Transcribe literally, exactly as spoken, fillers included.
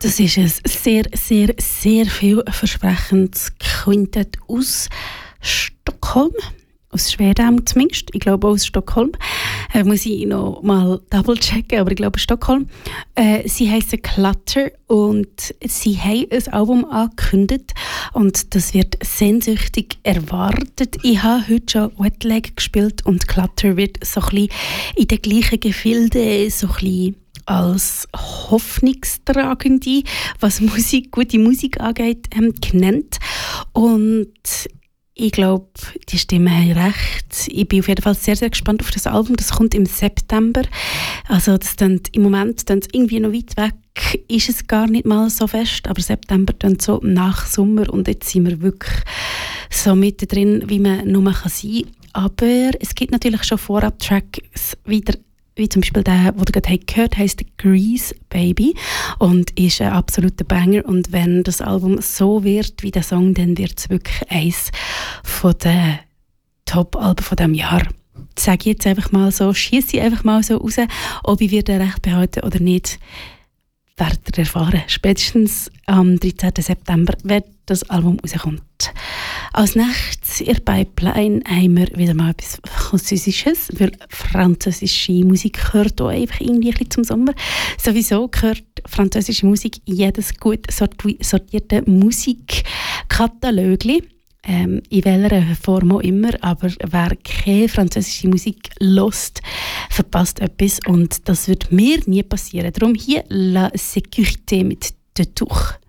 Das ist ein sehr, sehr, sehr vielversprechendes Quintett aus Stockholm. Aus Schweden zumindest. Ich glaube auch aus Stockholm. Äh, muss ich noch mal double checken, aber ich glaube Stockholm. Äh, sie heissen Clutter und sie haben ein Album angekündigt und das wird sehnsüchtig erwartet. Ich habe heute schon Wetlag gespielt und Clutter wird so ein bisschen in den gleichen Gefilden so ein bisschen als hoffnungstragende, was Musik, gute Musik angeht, ähm, genannt. Und ich glaube, die Stimmen haben recht. Ich bin auf jeden Fall sehr, sehr gespannt auf das Album. Das kommt im September. Also das klingt, im Moment klingt es irgendwie noch weit weg. Ist es gar nicht mal so fest. Aber September klingt so nach Sommer. Und jetzt sind wir wirklich so mittendrin, wie man nur sein kann. Aber es gibt natürlich schon Vorab-Tracks wieder, wie zum Beispiel der, den ihr gerade gehört habt, heisst Grease Baby und ist ein absoluter Banger. Und wenn das Album so wird wie der Song, dann wird es wirklich eins von den Top-Alben von diesem Jahr. Das sage ich jetzt einfach mal so, schiesse ich einfach mal so raus. Ob ich wieder recht behalten oder nicht, werdet ihr erfahren. Spätestens am dreizehnten September, wenn das Album rauskommt. Als nächstes in der Pipeline haben wir wieder mal etwas Französisches, weil französische Musik gehört auch einfach irgendwie ein bisschen zum Sommer. Sowieso gehört französische Musik in jedes gut sortierte Musikkatalogli. Ähm, in welcher Form auch immer, aber wer keine französische Musik hört, verpasst etwas und das wird mir nie passieren. Darum hier La Sécurité mit «De Tour».